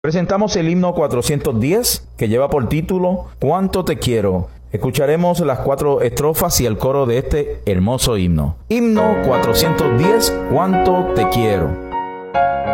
Presentamos el himno 410, que lleva por título «Cuánto te quiero». Escucharemos las 4 estrofas y el coro de este hermoso himno. Himno 410, «Cuánto te quiero».